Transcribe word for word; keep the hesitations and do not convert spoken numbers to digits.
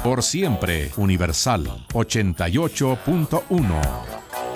Por siempre, Universal ochenta y ocho punto uno.